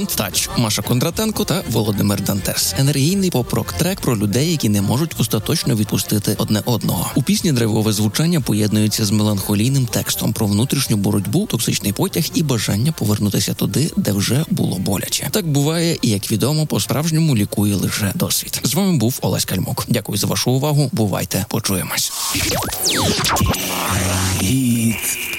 Don't Touch, Маша Кондратенко та Володимир Дантес. Енергійний поп-рок-трек про людей, які не можуть остаточно відпустити одне одного. У пісні драйвове звучання поєднується з меланхолійним текстом про внутрішню боротьбу, токсичний потяг і бажання повернутися туди, де вже було боляче. Так буває і, як відомо, по-справжньому лікує лише досвід. З вами був Олесь Кальмук. Дякую за вашу увагу. Бувайте. Почуємось.